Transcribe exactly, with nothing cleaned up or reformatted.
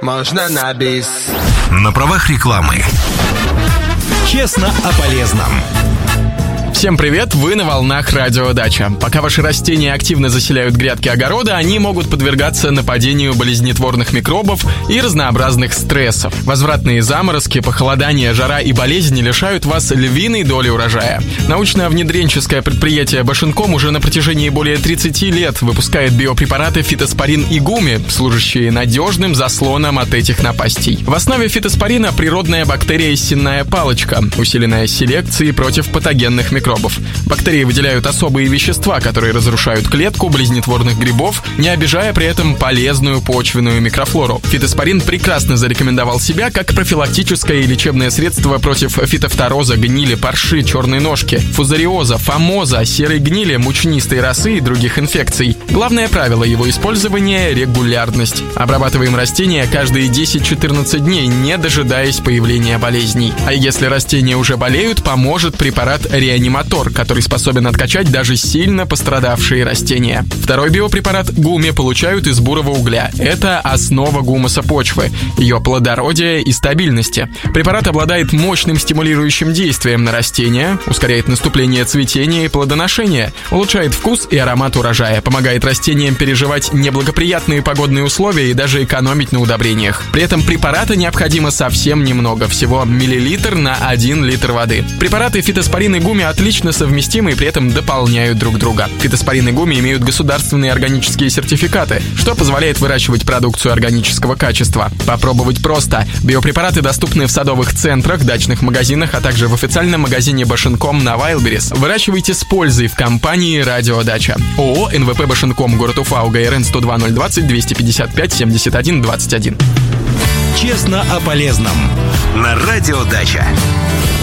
Можно на бис. На правах рекламы. Честно о полезном. Всем привет, вы на волнах Радио Дача. Пока ваши растения активно заселяют грядки огорода, они могут подвергаться нападению болезнетворных микробов и разнообразных стрессов. Возвратные заморозки, похолодание, жара и болезни лишают вас львиной доли урожая. Научно-внедренческое предприятие Башенком уже на протяжении более тридцати лет выпускает биопрепараты фитоспорин и гуми, служащие надежным заслоном от этих напастей. В основе фитоспорина природная бактерия сенная палочка, усиленная селекцией против патогенных микробов. Бактерии выделяют особые вещества, которые разрушают клетку болезнетворных грибов, не обижая при этом полезную почвенную микрофлору. Фитоспорин прекрасно зарекомендовал себя как профилактическое и лечебное средство против фитофтороза, гнили, парши, черной ножки, фузариоза, фомоза, серой гнили, мучнистой росы и других инфекций. Главное правило его использования – регулярность. Обрабатываем растения каждые десять-четырнадцать дней, не дожидаясь появления болезней. А если растения уже болеют, поможет препарат реаниматор, который способен откачать даже сильно пострадавшие растения. Второй биопрепарат гуми получают из бурого угля. Это основа гумуса почвы, ее плодородия и стабильности. Препарат обладает мощным стимулирующим действием на растения, ускоряет наступление цветения и плодоношения, улучшает вкус и аромат урожая, помогает растениям переживать неблагоприятные погодные условия и даже экономить на удобрениях. При этом препарата необходимо совсем немного, всего миллилитр на один литр воды. Препараты фитоспорин и гуми отлично совместимы и при этом дополняют друг друга. Фитоспорин и гуми имеют государственные органические сертификаты, что позволяет выращивать продукцию органического качества. Попробовать просто. Биопрепараты доступны в садовых центрах, дачных магазинах, а также в официальном магазине Башенком на Wildberries. Выращивайте с пользой в компании Радио Дача. ООО эн вэ пэ Башенком, город Уфа, УГРН сто два ноль двадцать двести пятьдесят пять семьдесят один двадцать один. Честно о полезном. На Радио Дача.